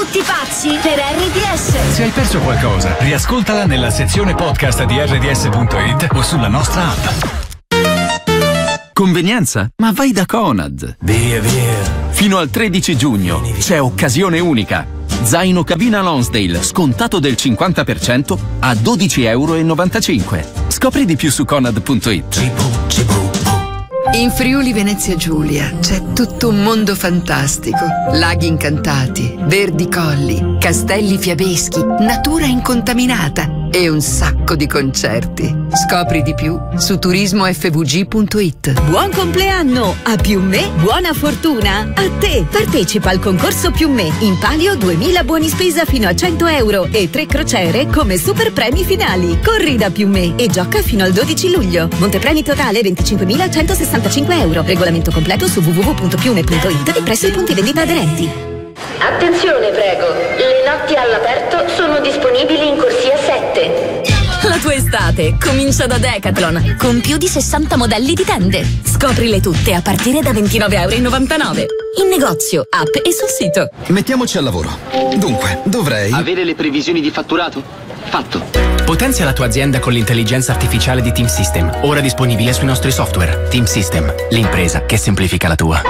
tutti pazzi per RDS. Se hai perso qualcosa, riascoltala nella sezione podcast di rds.it o sulla nostra app. Convenienza? Ma vai da Conad. Via, via. Fino al 13 giugno c'è occasione unica. Zaino cabina Lonsdale scontato del 50% a €12,95. Scopri di più su Conad.it. In Friuli Venezia Giulia c'è tutto un mondo fantastico. Laghi incantati, verdi colli, castelli fiabeschi, natura incontaminata e un sacco di concerti. Scopri di più su turismofvg.it. Buon compleanno! A Più Me, buona fortuna! A te! Partecipa al concorso Più Me. In palio 2000 buoni spesa fino a €100 e 3 crociere come super premi finali. Corri da Più Me e gioca fino al 12 luglio. Montepremi totale €25.165. Regolamento completo su www.piume.it e presso i punti vendita aderenti. Attenzione prego, le notti all'aperto sono disponibili in corsia 7. La tua estate comincia da Decathlon con più di 60 modelli di tende. Scoprile tutte a partire da €29,99. In negozio, app e sul sito. Mettiamoci al lavoro. Dunque, dovrei avere le previsioni di fatturato? Fatto. Potenzia la tua azienda con l'intelligenza artificiale di Team System, ora disponibile sui nostri software. Team System, l'impresa che semplifica la tua.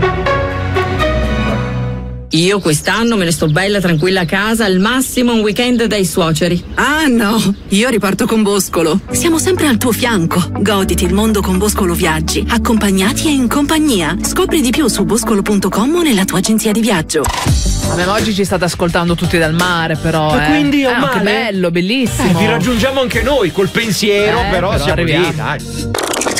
Io quest'anno me ne sto bella tranquilla a casa, al massimo un weekend dai suoceri. Ah no, io riparto con Boscolo. Siamo sempre al tuo fianco. Goditi il mondo con Boscolo Viaggi, accompagnati e in compagnia. Scopri di più su boscolo.com o nella tua agenzia di viaggio. Vabbè, ma oggi ci state ascoltando tutti dal mare, però. E quindi è che bello, bellissimo. Vi raggiungiamo anche noi col pensiero, però siamo arriviamo lì, dai.